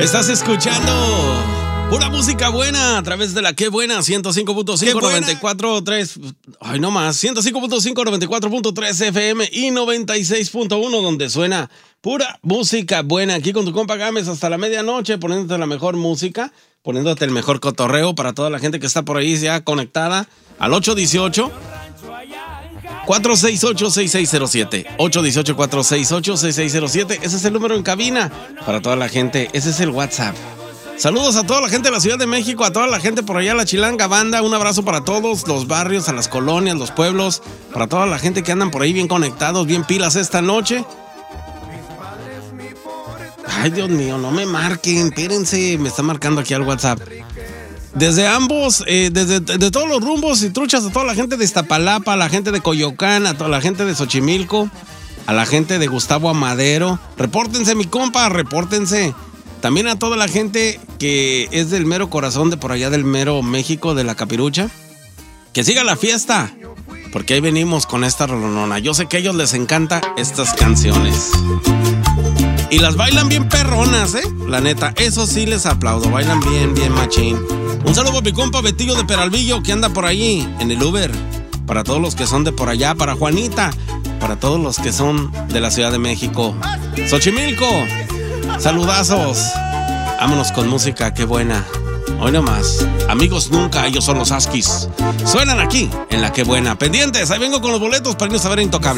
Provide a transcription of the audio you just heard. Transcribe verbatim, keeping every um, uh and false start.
Estás escuchando pura música buena a través de la Qué Buena ciento cinco punto cinco, noventa y cuatro punto tres. Ay, no más. ciento cinco punto cinco, noventa y cuatro punto tres F M y noventa y seis punto uno, donde suena pura música buena. Aquí con tu compa Gámez hasta la medianoche, poniéndote la mejor música, poniéndote el mejor cotorreo para toda la gente que está por ahí ya conectada al ocho uno ocho, cuatro seis ocho, seis seis cero siete. ocho uno ocho, cuatro seis ocho, seis seis cero siete. Ese es el número en cabina para toda la gente. Ese es el WhatsApp. Saludos a toda la gente de la Ciudad de México, a toda la gente por allá, la Chilanga Banda. Un abrazo para todos los barrios, a las colonias, los pueblos, para toda la gente que andan por ahí bien conectados, bien pilas esta noche. Ay, Dios mío, no me marquen, espérense, me está marcando aquí al WhatsApp. Desde ambos, eh, desde de todos los rumbos y truchas, a toda la gente de Iztapalapa, a la gente de Coyoacán, a toda la gente de Xochimilco, a la gente de Gustavo Amadero. Repórtense, mi compa, repórtense. También a toda la gente que es del mero corazón de por allá del mero México, de la Capirucha. Que siga la fiesta, porque ahí venimos con esta rolonona. Yo sé que a ellos les encantan estas canciones. Y las bailan bien perronas, ¿eh? La neta, eso sí les aplaudo. Bailan bien, bien machín. Un saludo a mi compa Betillo de Peralvillo, que anda por allí en el Uber. Para todos los que son de por allá, para Juanita, para todos los que son de la Ciudad de México. Xochimilco, saludazos. Vámonos con música, qué buena. Hoy nomás. Amigos nunca, ellos son los Askis. Suenan aquí en la Qué Buena. Pendientes, ahí vengo con los boletos para irnos a ver Intocable.